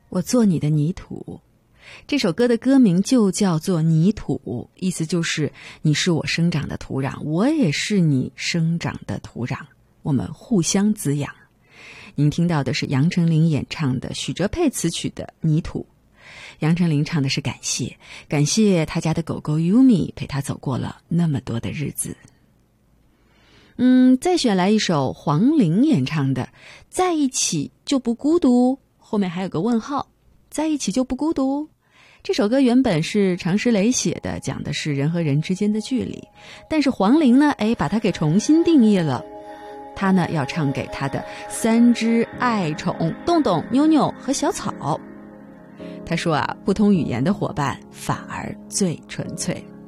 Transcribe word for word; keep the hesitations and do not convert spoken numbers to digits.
我做你的泥土。这首歌的歌名就叫做泥土，意思就是你是我生长的土壤，我也是你生长的土壤，我们互相滋养。您听到的是杨丞琳演唱的，许哲佩词曲的《泥土》。杨丞琳唱的是感谢，感谢他家的狗狗 Yumi 陪他走过了那么多的日子。嗯，再选来一首黄龄演唱的《在一起就不孤独》，后面还有个问号，在一起就不孤独。这首歌原本是常石磊写的，讲的是人和人之间的距离，但是黄龄呢，哎，把它给重新定义了。他呢要唱给他的三只爱宠洞洞、妞妞和小草。他说啊，不同语言的伙伴反而最纯粹。